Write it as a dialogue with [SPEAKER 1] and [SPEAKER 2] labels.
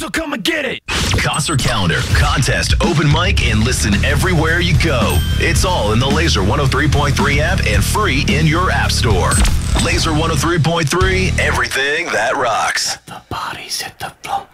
[SPEAKER 1] come and get it.
[SPEAKER 2] Concert calendar, contest, open mic, and listen everywhere you go. It's all in the Laser 103.3 app and free in your app store. Laser 103.3, everything that rocks.
[SPEAKER 1] The bodies hit the floor.